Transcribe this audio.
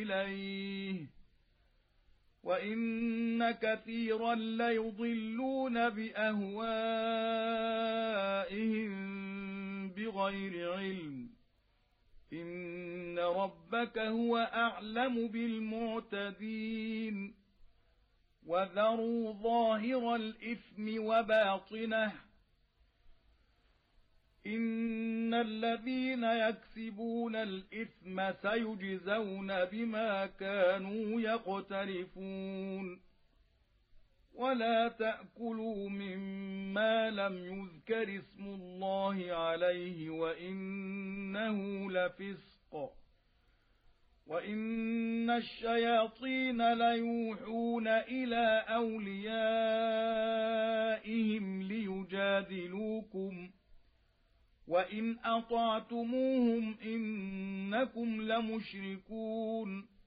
إليه وإن كثيرا ليضلون بأهوائهم بغير علم إن ربك هو أعلم بالمعتدين وذروا ظاهر الإثم وباطنه إن الذين يكسبون الإثم سيجزون بما كانوا يقترفون ولا تأكلوا مما لم يذكر اسم الله عليه وإنه لفسق وإن الشياطين ليوحون إلى أوليائهم ليجادلوكم وإن أطعتموهم إنكم لمشركون